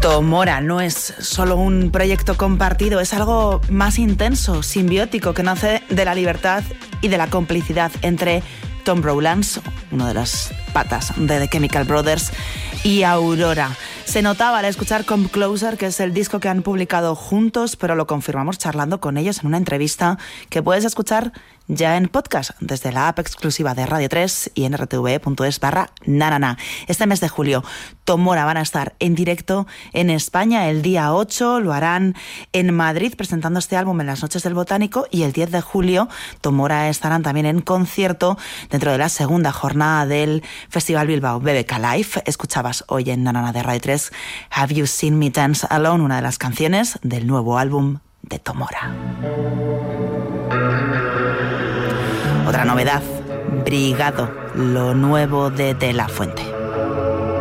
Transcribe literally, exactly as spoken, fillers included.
Tomora no es solo un proyecto compartido, es algo más intenso, simbiótico, que nace de la libertad y de la complicidad entre Tom Rowlands, uno de las patas de The Chemical Brothers, y Aurora. Se notaba al escuchar Come Closer, que es el disco que han publicado juntos, pero lo confirmamos charlando con ellos en una entrevista que puedes escuchar ya en podcast desde la app exclusiva de Radio tres y en r t v e punto es barra nanana. Este mes de julio, Tomora van a estar en directo en España el día ocho, lo harán en Madrid presentando este álbum en las Noches del Botánico, y el diez de julio Tomora estarán también en concierto dentro de la segunda jornada del Festival Bilbao B B K Live. Escuchabas hoy en Nanana de Radio tres Have You Seen Me Dance Alone, una de las canciones del nuevo álbum de Tomora. Otra novedad, Brigado, lo nuevo de De La Fuente.